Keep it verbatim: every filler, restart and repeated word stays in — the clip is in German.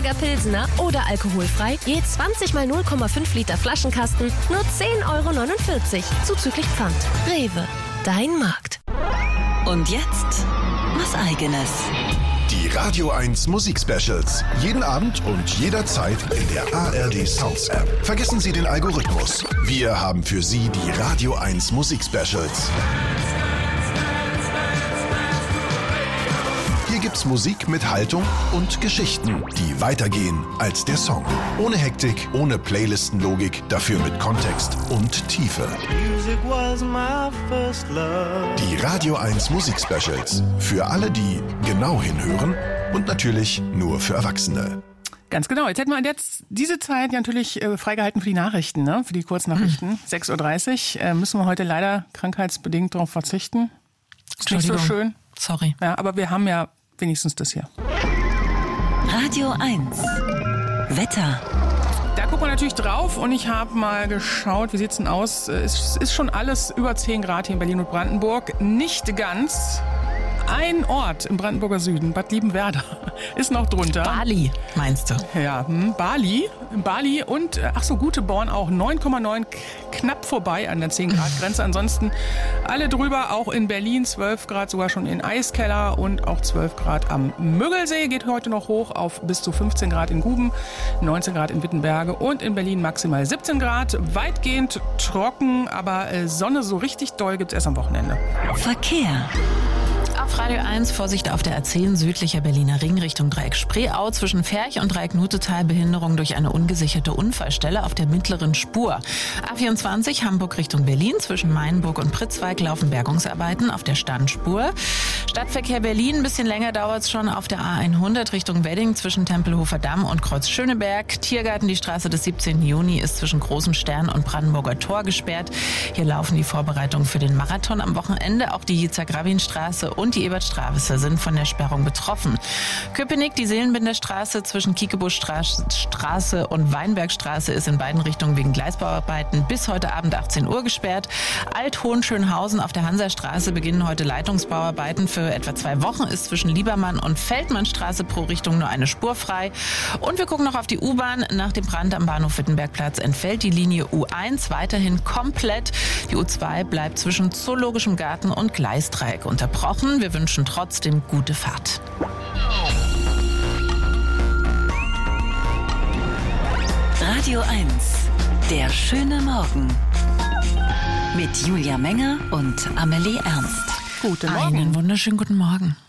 Lager Pilsener oder alkoholfrei, je zwanzig mal null Komma fünf Liter Flaschenkasten, nur zehn Euro neunundvierzig, zuzüglich Pfand. Rewe, dein Markt. Und jetzt was Eigenes. Die Radio eins Musik-Specials. Jeden Abend und jederzeit in der A R D Sounds App. Vergessen Sie den Algorithmus. Wir haben für Sie die Radio eins Musik-Specials. Hier gibt's Musik mit Haltung und Geschichten, die weitergehen als der Song. Ohne Hektik, ohne Playlistenlogik, dafür mit Kontext und Tiefe. Die Radio eins Musik-Specials. Für alle, die genau hinhören und natürlich nur für Erwachsene. Ganz genau. Jetzt hätten wir jetzt diese Zeit ja natürlich äh, freigehalten für die Nachrichten, ne? Für die Kurznachrichten. Mhm. sechs Uhr dreißig äh, müssen wir heute leider krankheitsbedingt darauf verzichten. Ist nicht so schön. Sorry. Ja, aber wir haben ja wenigstens das hier. Radio eins. Wetter. Da gucken wir natürlich drauf und ich habe mal geschaut, wie sieht es denn aus? Es ist schon alles über zehn Grad hier in Berlin und Brandenburg. Nicht ganz. Ein Ort im Brandenburger Süden, Bad Liebenwerda, ist noch drunter. Bali, meinst du? Ja, hm, Bali. Bali und, ach so, Göteborg auch, neun Komma neun, knapp vorbei an der zehn Grad Grenze. Ansonsten alle drüber, auch in Berlin zwölf Grad, sogar schon in Eiskeller und auch zwölf Grad am Müggelsee. Geht heute noch hoch auf bis zu fünfzehn Grad in Guben, neunzehn Grad in Wittenberge und in Berlin maximal siebzehn Grad. Weitgehend trocken, aber Sonne so richtig doll gibt es erst am Wochenende. Verkehr. Auf Radio eins Vorsicht auf der A zehn südlicher Berliner Ring Richtung Dreieck Spreeau zwischen Ferch und Dreieck Nutetal Behinderung durch eine ungesicherte Unfallstelle auf der mittleren Spur. A vierundzwanzig Hamburg Richtung Berlin zwischen Mainburg und Pritzwalk laufen Bergungsarbeiten auf der Standspur. Stadtverkehr Berlin, ein bisschen länger dauert es schon auf der A hundert Richtung Wedding zwischen Tempelhofer Damm und Kreuz Schöneberg. Tiergarten, die Straße des siebzehnten Juni ist zwischen Großen Stern und Brandenburger Tor gesperrt. Hier laufen die Vorbereitungen für den Marathon am Wochenende. Auch die Yitzhak-Rabin-Straße und die Ebert-Straße sind von der Sperrung betroffen. Köpenick, die Seelenbinderstraße zwischen Kiekebuschstraße und Weinbergstraße ist in beiden Richtungen wegen Gleisbauarbeiten bis heute Abend achtzehn Uhr gesperrt. Alt-Hohenschönhausen auf der Hansastraße beginnen heute Leitungsbauarbeiten. Für etwa zwei Wochen ist zwischen Liebermann und Feldmannstraße pro Richtung nur eine Spur frei. Und wir gucken noch auf die U-Bahn. Nach dem Brand am Bahnhof Wittenbergplatz entfällt die Linie U eins weiterhin komplett. Die U zwei bleibt zwischen Zoologischem Garten und Gleisdreieck unterbrochen. Wir wünschen trotzdem gute Fahrt. Radio eins. Der schöne Morgen. Mit Julia Menger und Amelie Ernst. Guten Morgen. Einen wunderschönen guten Morgen.